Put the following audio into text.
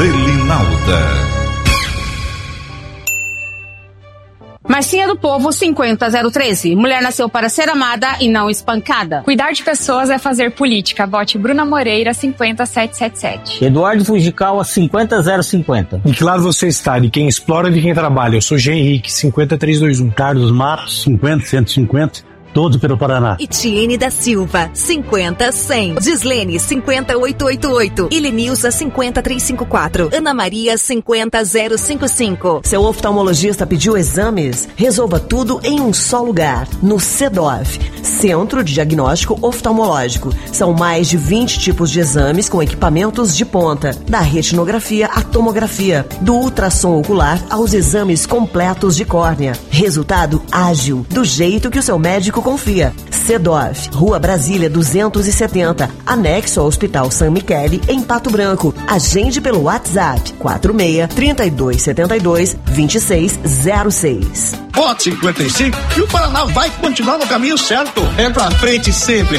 Selinalda. Marcinha do Povo 50013. Mulher nasceu para ser amada e não espancada. Cuidar de pessoas é fazer política. Vote Bruna Moreira 50777. Eduardo Fujicawa 50050. Em que lado você está? De quem explora ou de quem trabalha? Eu sou Jean Henrique 50321. Carlos Matos 50150. Todo pelo Paraná. Etienne da Silva, 50-100. Gislene, 50-888. Ilenilza, 50-354. Ana Maria, 50-055. Seu oftalmologista pediu exames? Resolva tudo em um só lugar. No CEDOV, Centro de Diagnóstico Oftalmológico. São mais de 20 tipos de exames com equipamentos de ponta. Da retinografia à tomografia. Do ultrassom ocular aos exames completos de córnea. Resultado ágil, do jeito que o seu médico confia. CEDOV, Rua Brasília 270, anexo ao Hospital São Michele, em Pato Branco. Agende pelo WhatsApp 46-3272-2606. Vote 55 e o Paraná vai continuar no caminho certo. É pra frente sempre.